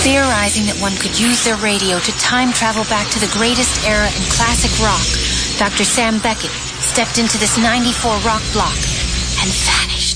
Theorizing that one could use their radio to time travel back to the greatest era in classic rock, Dr. Sam Beckett stepped into this 94 rock block and vanished.